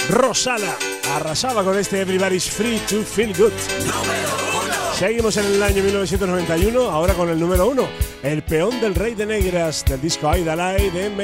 Rosana arrasaba con este Everybody's Free to Feel Good. Seguimos en el año 1991, ahora con el número 1, El peón del rey de negras del disco Aidalay de